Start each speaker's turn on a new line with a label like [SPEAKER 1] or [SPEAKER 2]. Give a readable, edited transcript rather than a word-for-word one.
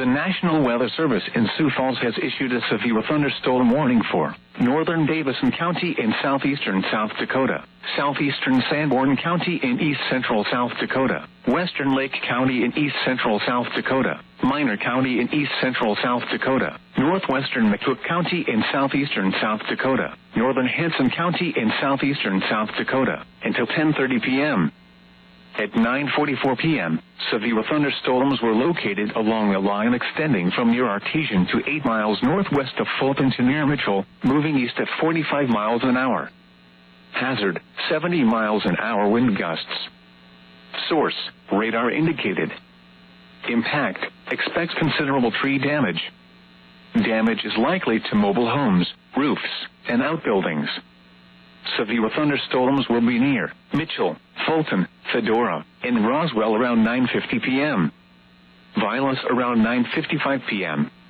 [SPEAKER 1] The National Weather Service in Sioux Falls has issued a severe thunderstorm warning for northern Davison County in southeastern South Dakota, southeastern Sanborn County in east central South Dakota, western Lake County in east central South Dakota, Minor County in east central South Dakota, northwestern McCook County in southeastern South Dakota, northern Hanson County in southeastern South Dakota, until 10:30 p.m. At 9:44 p.m., severe thunderstorms were located along a line extending from near Artesian to 8 miles northwest of Fulton to near Mitchell, moving east at 45 miles an hour. Hazard, 70 miles an hour wind gusts. Source, radar indicated. Impact, expects considerable tree damage. Damage is likely to mobile homes, roofs, and outbuildings. Severe thunderstorms will be near Mitchell, Fulton, Fedora, and Roswell around 9:50 p.m. Vilas around 9:55 p.m.